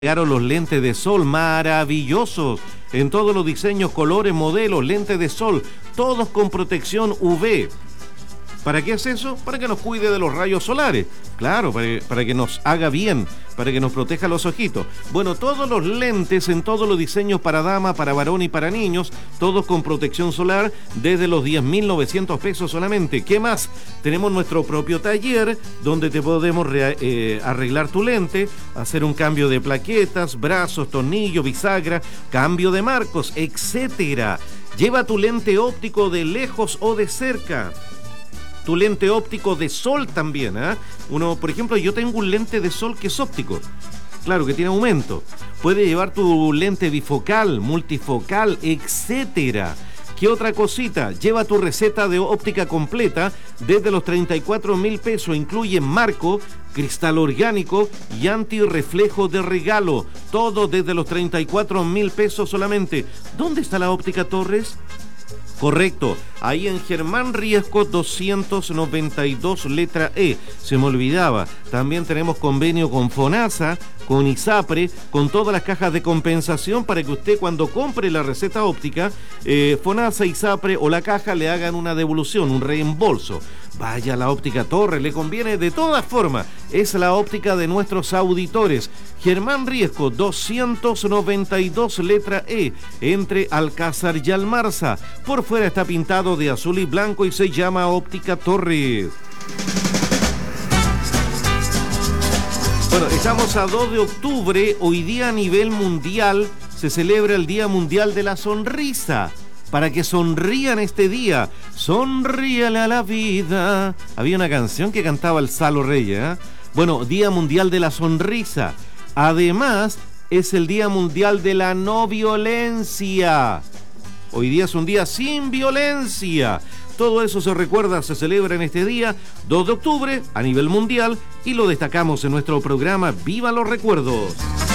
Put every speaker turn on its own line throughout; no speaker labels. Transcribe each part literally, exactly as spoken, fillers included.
Llegaron los lentes de sol maravillosos en todos los diseños, colores, modelos, lentes de sol, todos con protección U V. ¿Para qué es eso? Para que nos cuide de los rayos solares. Claro, para, para que nos haga bien, para que nos proteja los ojitos. Bueno, todos los lentes en todos los diseños para dama, para varón y para niños, todos con protección solar desde los diez mil novecientos pesos solamente. ¿Qué más? Tenemos nuestro propio taller donde te podemos re, eh, arreglar tu lente, hacer un cambio de plaquetas, brazos, tornillos, bisagra, cambio de marcos, etcétera. Lleva tu lente óptico de lejos o de cerca. Tu lente óptico de sol también, ¿eh? Uno, por ejemplo, yo tengo un lente de sol que es óptico. Claro, que tiene aumento. Puede llevar tu lente bifocal, multifocal, etcétera. ¿Qué otra cosita? Lleva tu receta de óptica completa desde los treinta y cuatro mil pesos. Incluye marco, cristal orgánico y antirreflejo de regalo. Todo desde los treinta y cuatro mil pesos solamente. ¿Dónde está la óptica Torres? Correcto, ahí en Germán Riesco doscientos noventa y dos letra E, se me olvidaba. También tenemos convenio con FONASA, con ISAPRE, con todas las cajas de compensación para que usted cuando compre la receta óptica, eh, FONASA, ISAPRE o la caja le hagan una devolución, un reembolso. Vaya a la óptica Torres, le conviene de todas formas, es la óptica de nuestros auditores. Germán Riesco doscientos noventa y dos letra E, entre Alcázar y Almarza. Por fuera está pintado de azul y blanco y se llama Óptica Torres. Bueno, estamos a dos de octubre, hoy día a nivel mundial se celebra el Día Mundial de la Sonrisa. Para que sonrían este día, sonríale a la vida. Había una canción que cantaba el Salo Reyes, ¿eh? Bueno, Día Mundial de la Sonrisa. Además, es el Día Mundial de la No Violencia. Hoy día es un día sin violencia. Todo eso se recuerda, se celebra en este día, dos de octubre, a nivel mundial, y lo destacamos en nuestro programa Viva los Recuerdos.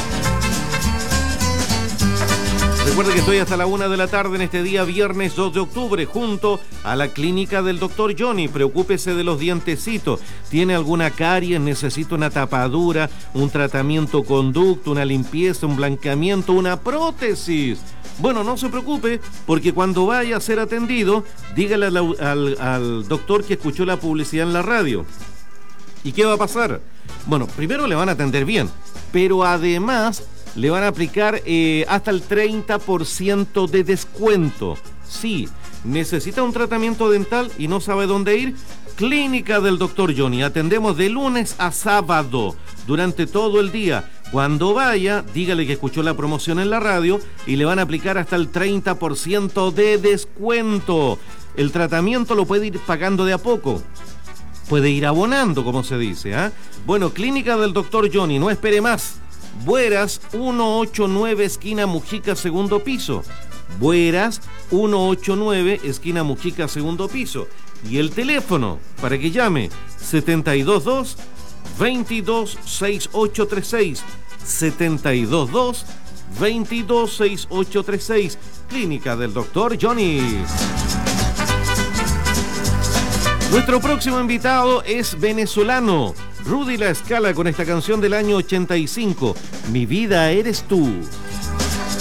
Recuerde que estoy hasta la una de la tarde en este día, viernes dos de octubre, junto a la clínica del doctor Johnny. Preocúpese de los dientecitos. ¿Tiene alguna caries? ¿Necesita una tapadura, un tratamiento conducto, una limpieza, un blanqueamiento, una prótesis? Bueno, no se preocupe, porque cuando vaya a ser atendido, dígale al, al, al doctor que escuchó la publicidad en la radio. ¿Y qué va a pasar? Bueno, primero le van a atender bien, pero además le van a aplicar eh, hasta el treinta por ciento de descuento. Sí, necesita un tratamiento dental y no sabe dónde ir. Clínica del doctor Johnny. Atendemos de lunes a sábado durante todo el día. Cuando vaya, dígale que escuchó la promoción en la radio y le van a aplicar hasta el treinta por ciento de descuento. El tratamiento lo puede ir pagando de a poco. Puede ir abonando, como se dice, ¿eh? Bueno, Clínica del doctor Johnny, no espere más. Bueras ciento ochenta y nueve, esquina Mujica, segundo piso. Bueras ciento ochenta y nueve, esquina Mujica, segundo piso. Y el teléfono para que llame setenta y dos dos, veintidós, sesenta y ocho treinta y seis. setenta y dos dos, veintidós, sesenta y ocho treinta y seis. Clínica del doctor Johnny. Nuestro próximo invitado es venezolano, Rudy La Scala, con esta canción del año ochenta y cinco, Mi vida eres tú.